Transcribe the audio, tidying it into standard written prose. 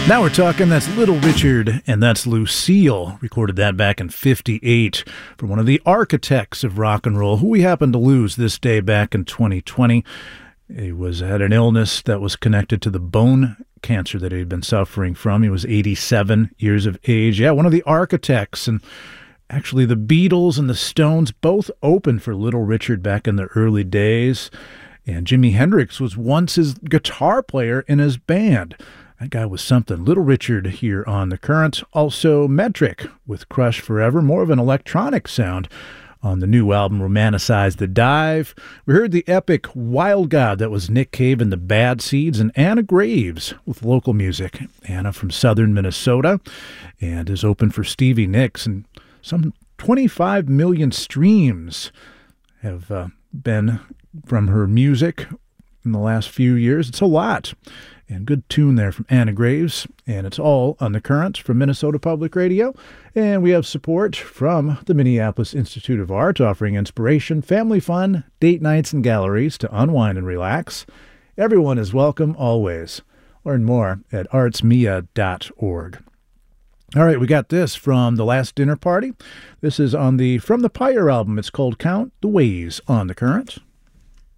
Now we're talking, that's Little Richard, and that's Lucille. Recorded that back in 58 for one of the architects of rock and roll, who we happened to lose this day back in 2020. He had an illness that was connected to the bone cancer that he'd been suffering from. He was 87 years of age. Yeah, one of the architects. And actually, the Beatles and the Stones both opened for Little Richard back in the early days. And Jimi Hendrix was once his guitar player in his band. That guy was something. Little Richard here on The Current. Also Metric with Crush Forever, more of an electronic sound on the new album Romanticize the Dive. We heard the epic Wild God, that was Nick Cave and the Bad Seeds, and Anna Graves with local music. Anna from southern Minnesota and is open for Stevie Nicks, and some 25 million streams have been from her music in the last few years. It's a lot. And good tune there from Anna Graves. And it's all on The Current from Minnesota Public Radio. And we have support from the Minneapolis Institute of Art, offering inspiration, family fun, date nights, and galleries to unwind and relax. Everyone is welcome always. Learn more at artsmia.org. All right, we got this from The Last Dinner Party. This is on the From the Pyre album. It's called Count the Ways on The Current.